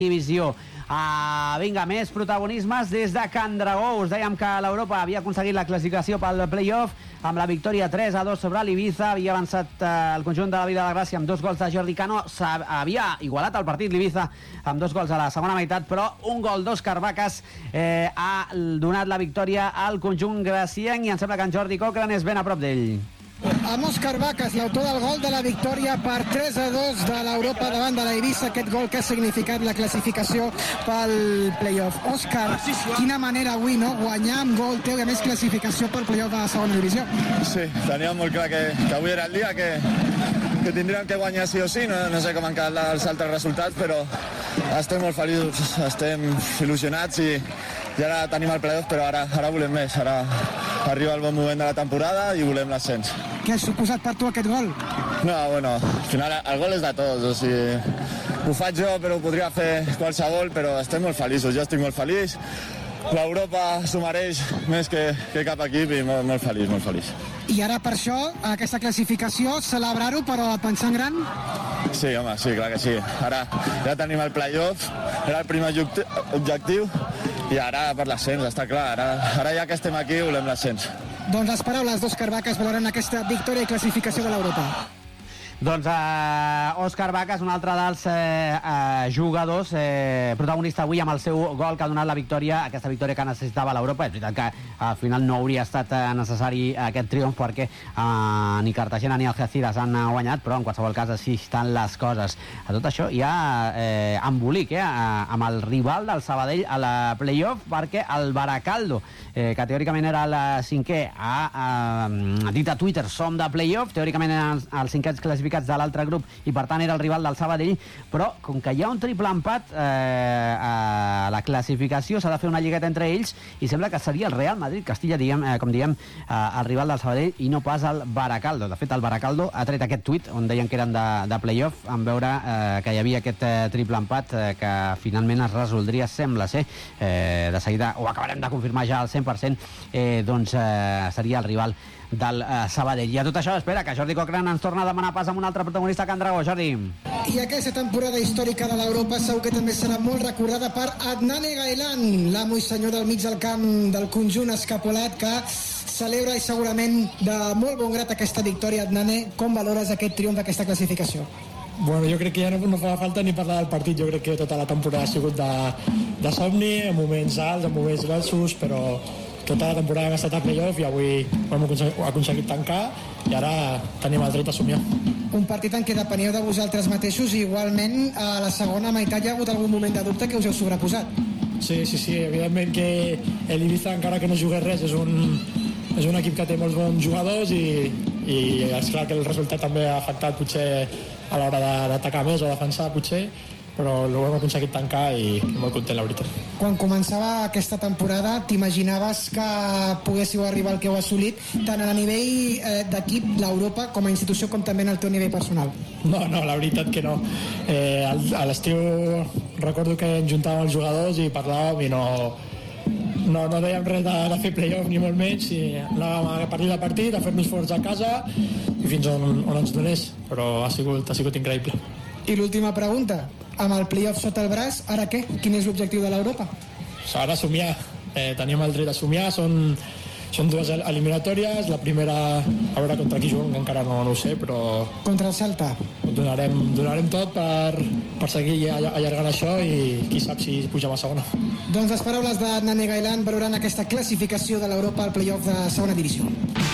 divisió. Vinga, més protagonismes des de Can Dragó. Us dèiem que l'Europa havia aconseguit la classificació pel play-off amb la victòria 3-2 sobre l'Ibiza. Havia avançat el conjunt de la Vila de Gràcia amb 2 gols de Jordi Cano. Havia igualat el partit l'Ibiza amb 2 gols a la segona meitat, però un gol d'Òscar Vacas ha donat la victòria al conjunt gracienc i em sembla que en Jordi Cochran és ben a prop d'ell. Amb Òscar Vacas, l'autor del gol de la victòria per 3-2 de l'Europa davant de la Eivissa, aquest gol que ha significat la classificació pel play-off. Òscar, quina manera avui, no? Guanyar amb gol teu i a més classificació pel play-off de la segona divisió. Sí, tenia molt clar que avui era el dia que tindríem que guanyar sí o sí. No sé com han quedat els altres resultats, però estem molt feliços, estem il·lusionats i ara tenim el play-off, però ara volem més. Ara arriba el bon moment de la temporada i volem l'ascens. Què ha suposat per tu aquest gol? No, bueno, al final el gol és de tots, o sigui, ho faig jo però ho podria fer qualsevol, però estem molt feliços, jo estic molt feliç, l'Europa s'ho mereix més que cap equip i molt feliç, molt feliç. I ara per això, aquesta classificació, celebrar-ho però pensar en gran? Sí, home, sí, clar que sí. Ara ja tenim el play-off, era el primer objectiu i ara per l'ascens, està clar, ara ja que estem aquí volem l'ascens. Doncs les paraules d'Òscar Vacas valorant aquesta victòria i classificació de l'Europa. Doncs Òscar Vacas, un altre dels jugadors protagonista avui amb el seu gol que ha donat la victòria, aquesta victòria que necessitava l'Europa. És veritat que al final no hauria estat necessari aquest triomf perquè ni Cartagena ni Algeciras han guanyat, però en qualsevol cas així estan les coses. A tot això hi ha embolic amb el rival del Sabadell a la play-off, perquè el Baracaldo, que teòricament era el cinquè, ha dit a Twitter som de play-off, teòricament eren els cinquets classificats de l'altre grup i per tant era el rival del Sabadell, però com que hi ha un triple empat a la classificació s'ha de fer una lligueta entre ells i sembla que seria el Real Madrid Castilla, com diem, el rival del Sabadell i no pas el Baracaldo. De fet el Baracaldo ha tret aquest tuit on deien que eren de play-off en veure que hi havia aquest triple empat que finalment es resoldria, sembla ser, de seguida ho acabarem de confirmar ja al 100%, doncs seria el rival del Sabadell. I a tot això, espera, que Jordi Cochran ens torna a demanar pas amb un altre protagonista a Can Dragó. Jordi. I aquesta temporada històrica de l'Europa segur que també serà molt recordada per Adnane Gaelan, l'amo i senyor del mig del camp del conjunt escapolat, que celebra i segurament de molt bon grat aquesta victòria. Adnane, com valores aquest triomf d'aquesta classificació? Bueno, jo crec que ja no fa falta ni parlar del partit. Jo crec que tota la temporada ha sigut de somni, en moments alts, en moments baixos, però tota la temporada hem estat a playoff i avui ho hem aconseguit tancar i ara tenim el dret a somiar. Un partit en què depeníeu de vosaltres mateixos i igualment a la segona meitat hi ha hagut algun moment de dubte que us heu sobreposat. Sí, evidentment que l'Ibiza, encara que no jugués res, és un equip que té molts bons jugadors i és clar que el resultat també ha afectat potser a l'hora d'atacar més o defensar potser, però ho hem aconseguit tancar i molt content, la veritat. Quan començava aquesta temporada t'imaginaves que poguéssiu arribar al que heu assolit tant a nivell d'equip, l'Europa com a institució com també en el teu nivell personal? No, la veritat que no. A l'estiu recordo que ens juntàvem els jugadors i parlàvem i no dèiem res de fer play-off ni molt menys, i anàvem a partit a partit a fer-nos forts a casa i fins on ens donés, però ha sigut increïble. I l'última pregunta, amb el play-off sota el braç, ara què? Quin és l'objectiu de l'Europa? Ara somiar, tenim el dret a somiar, són dues eliminatòries, la primera a veure contra qui juguem, encara no ho sé, però contra el Celta ho donarem tot per seguir allargant això i qui sap si pugem a segona. Doncs les paraules de Nane Gaelan valorant aquesta classificació de l'Europa al play-off de segona divisió.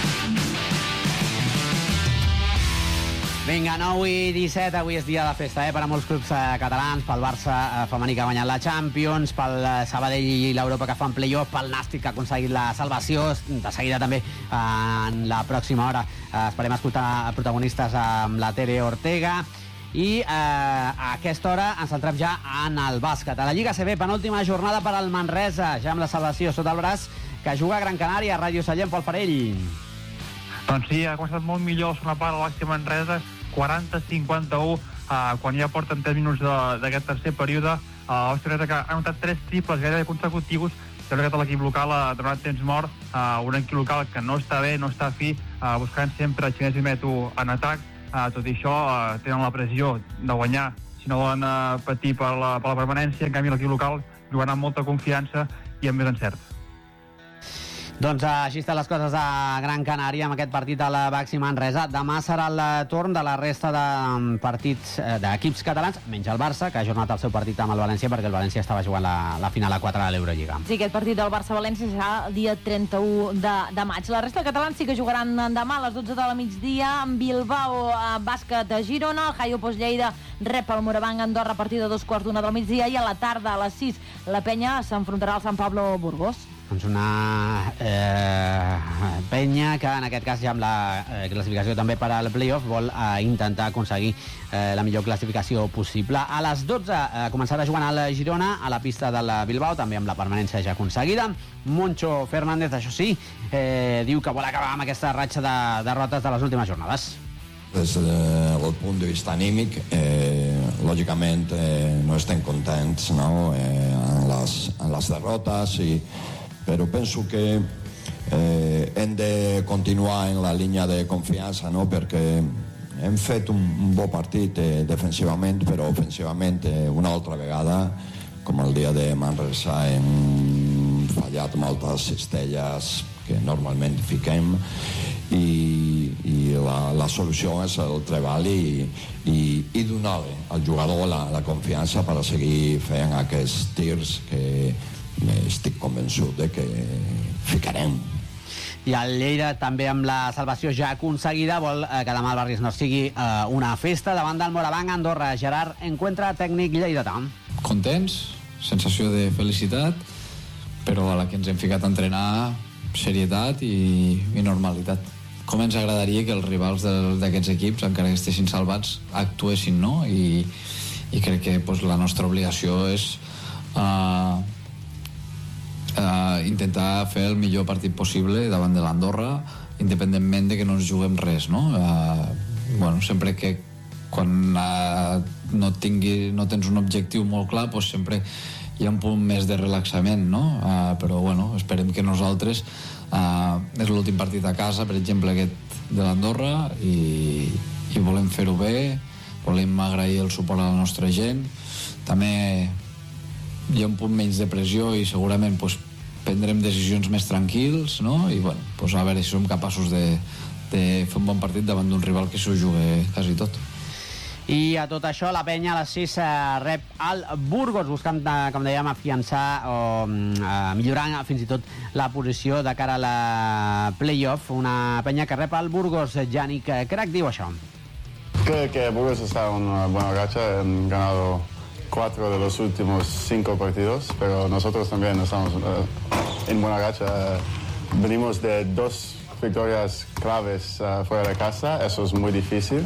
Vinga, 9 i 17, avui és dia de festa per a molts clubs catalans, pel Barça femení que ha guanyat la Champions, pel Sabadell i l'Europa que fan play-off, pel Nàstic que ha aconseguit la salvació, de seguida també en la pròxima hora esperem escoltar protagonistes amb la Tere Ortega i a aquesta hora ens centrem ja en el bàsquet. A la Lliga CB, penúltima jornada per al Manresa, ja amb la salvació sota el braç, que juga a Gran Canària, Ràdio Sallent, Pol Farell. Doncs sí, ha començat molt millor la segona part de l'Axi Manresa, 40-51, quan ja porten 3 minuts d'aquest tercer període. L'Axi que ha anotat 3 triples gairebé consecutius, sembla que tot l'equip local ha donat temps mort, un equip local que no està bé, no està fi, buscant sempre Xinès i Meto en atac. Tot i això, tenen la pressió de guanyar sí si no volen patir per la permanència. En canvi, l'equip local jugarà amb molta confiança i amb més encert. Doncs així estan les coses a Gran Canària amb aquest partit del Baxi Manresa. Demà serà el torn de la resta de partits d'equips catalans, menys el Barça, que ha ajornat el seu partit amb el València perquè el València estava jugant la final a 4 de l'Eurolliga. Sí, aquest partit del Barça-València serà el dia 31 de maig. La resta de catalans sí que jugaran demà a les 12 de la migdia en Bilbao, bàsquet de Girona, el Jaio Post Lleida rep el Morabanc Andorra a partir de 2:15 del migdia i a la tarda a les 6 la Penya s'enfrontarà al Sant Pablo Burgos. Doncs una penya que en aquest cas ja amb la classificació també per al playoff vol intentar aconseguir la millor classificació possible. A les 12 començarà jugant al Girona a la pista del Bilbao, també amb la permanència ja aconseguida. Moncho Fernández, això sí, diu que vol acabar amb aquesta ratxa de derrotes de les últimes jornades. Des del punt de vista anímic, lògicament no estem contents, no? En les derrotes, però penso que hem de continuar en la línia de confiança, no? Perquè hem fet un bon partit defensivament, però ofensivament una altra vegada, com el dia de Manresa, hem fallat moltes cistelles que normalment fiquem i la solució és el treball i donar al jugador la confiança per a seguir fent aquests tirs que estic convençut de que ficarem. I el Lleida també amb la salvació ja aconseguida vol que demà el Barris no sigui una festa davant del Morabanc Andorra. Gerard, encuentra tècnic lleidatà. Contents, sensació de felicitat, però a la que ens hem ficat a entrenar serietat i normalitat. Com ens agradaria que els rivals d'aquests equips, encara que estessin salvats, actuessin, no? I crec que la nostra obligació és intentar fer el millor partit possible davant de l'Andorra, independentment de que no ens juguem res, no? Sempre que quan no tens un objectiu molt clar, sempre hi ha un punt més de relaxament, no? Però esperem que nosaltres és l'últim partit a casa, per exemple aquest de l'Andorra, i volem fer-ho bé, volem agrair el suport a la nostra gent. També hi ha un punt menys de pressió i segurament prendrem decisions més tranquils, no? I a veure si som capaços de fer un bon partit davant d'un rival que s'ho juga quasi tot. I a tot això, la Penya a les 6 rep el Burgos, buscant, com dèiem, afiançar o millorar fins i tot la posició de cara a la playoff. Una Penya que rep el Burgos. Yannick Crac diu això. Creo que Burgos está en una buena racha, han ganado 4 de los últimos 5 partidos, pero nosotros también estamos en buena racha. Venimos de 2 victorias claves fuera de casa, eso es muy difícil,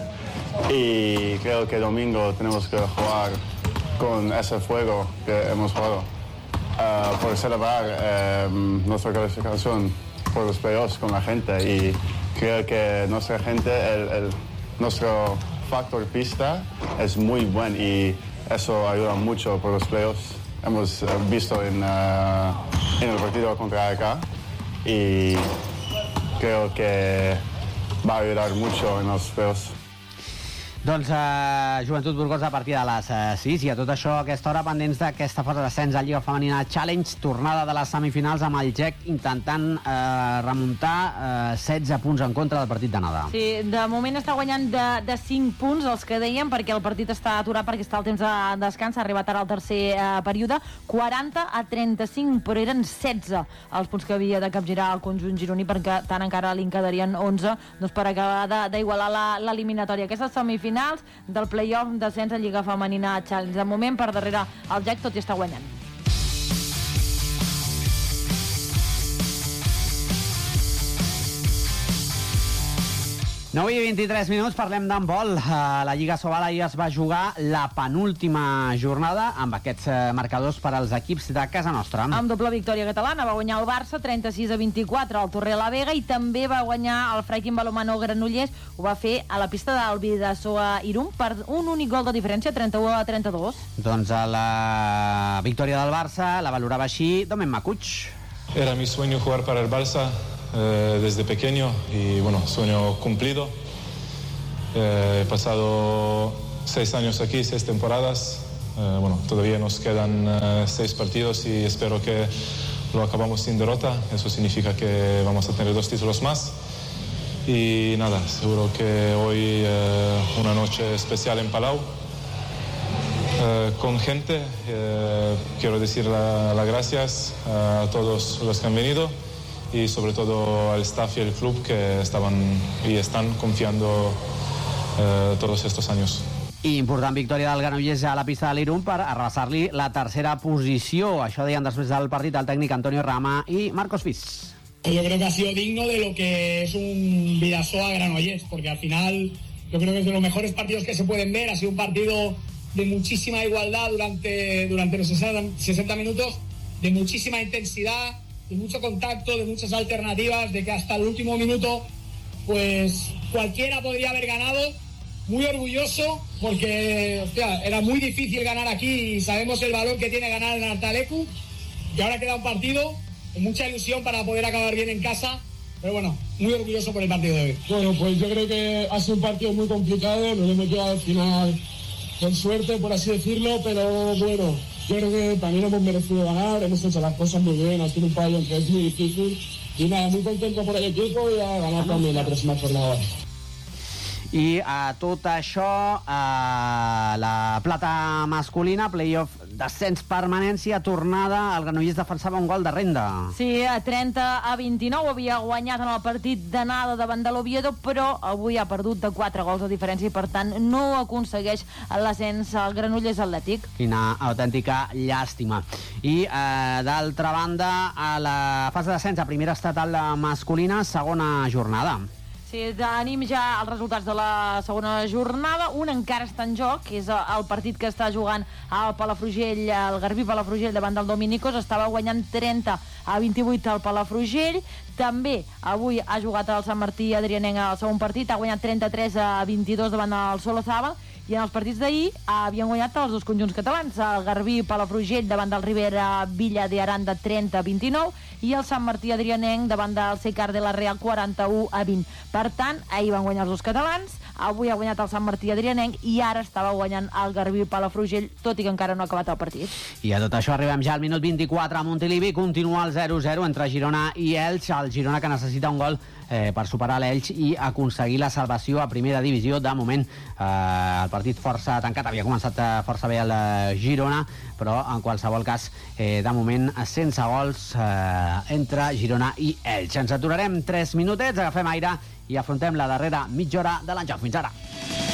y creo que domingo tenemos que jugar con ese fuego que hemos jugado por celebrar nuestra clasificación por los playoffs con la gente, y creo que nuestra gente, nuestro factor pista es muy buen y eso ayuda mucho por los playoffs. Hemos visto en el partido contra AEK y creo que va a ayudar mucho en los playoffs. Doncs Joventut Burgos a partir de les 6 i a tot això a aquesta hora pendents d'aquesta fase d'ascens a Lliga Femenina Challenge, tornada de les semifinals amb el GEC intentant remuntar 16 punts en contra del partit d'anada. Sí, de moment està guanyant de 5 punts els que dèiem, perquè el partit està aturat perquè està al temps de descans, ha arribat ara al tercer període, 40-35, però eren 16 els punts que havia de capgirar el conjunt gironí, perquè tant encara li en quedarien 11 doncs per acabar d'igualar l'eliminatòria. Aquestes semifinals del play-off descens a Lliga Femenina Challenge. De moment, per darrere el GEC, tot i està guanyant. I 23 minuts, parlem d'handbol. A la Lliga Sobal ahir es va jugar la penúltima jornada amb aquests marcadors per als equips de casa nostra. Amb doble victòria catalana va guanyar el Barça 36-24 al Torre la Vega, i també va guanyar el Freikin Balonmano Granollers. Ho va fer a la pista del Bidasoa Irún per un únic gol de diferència, 31-32. Doncs a la victòria del Barça la valorava així Domen Makuch. Era mi sueño jugar para el Barça desde pequeño y sueño cumplido. He pasado 6 años aquí, 6 temporadas. Todavía nos quedan 6 partidos y espero que lo acabamos sin derrota. Eso significa que vamos a tener 2 títulos más. Y nada, seguro que hoy una noche especial en Palau. Con gente, quiero decir las gracias a todos los que han venido y sobre todo al staff y al club que estaban y están confiando todos estos años. Important victòria del Granollers a la pista de l'Irun per arrasar-li la tercera posició. Això deien després del partit el tècnic Antonio Rama i Marcos Fis. Yo creo que ha sido digno de lo que es un Bidasoa Granollers, porque al final yo creo que es de los mejores partidos que se pueden ver. Ha sido un partido de muchísima igualdad durante los 60 minutos, de muchísima intensidad, de mucho contacto, de muchas alternativas, de que hasta el último minuto pues cualquiera podría haber ganado. Muy orgulloso porque era muy difícil ganar aquí y sabemos el valor que tiene ganar en Artalecu, y ahora queda un partido con mucha ilusión para poder acabar bien en casa, pero bueno, muy orgulloso por el partido de hoy. Bueno, pues yo creo que ha sido un partido muy complicado, nos hemos quedado al final con suerte, por así decirlo, pero bueno, yo creo que también hemos merecido ganar, hemos hecho las cosas muy bien, ha sido un pabellón que es muy difícil y nada, muy contento por el equipo y a ganar también la próxima jornada. I a tot això, la plata masculina, playoff descens permanència, tornada, el Granollers defensava un gol de renda. Sí, a 30-29 havia guanyat en el partit d'anada davant de l'Oviedo, però avui ha perdut de 4 gols de diferència i per tant no aconsegueix l'ascens al Granollers Atlètic. Quina autèntica llàstima. I d'altra banda, a la fase d'ascens a primera estatal masculina, segona jornada. Sí, tenim ja els resultats de la segona jornada. Un encara està en joc, que és el partit que està jugant al Palafrugell, el Garbí Palafrugell davant del Dominicos. Estava guanyant 30-28 al Palafrugell. També avui ha jugat el Sant Martí Adrianenc al segon partit, ha guanyat 33-22 davant del Solozaba. I en els partits d'ahir havien guanyat els dos conjunts catalans, el Garbí Palafrugell davant del Rivera Villa de Aranda 30-29 i el Sant Martí Adrianenc davant del Secar de la Real 41-20. Per tant, ahir van guanyar els dos catalans, avui ha guanyat el Sant Martí Adrianenc i ara estava guanyant el Garbí Palafrugell, tot i que encara no ha acabat el partit. I a tot això arribem ja al minut 24 a Montilivi, continua el 0-0 entre Girona i Elx, el Girona que necessita un gol per superar l'Elx i aconseguir la salvació a primera divisió. De moment el partit força tancat, havia començat força bé el Girona, però en qualsevol cas de moment sense gols entre Girona i Elx. Ens aturarem 3 minutets, agafem aire i afrontem la darrera mitja hora de l'enjoc. Fins ara.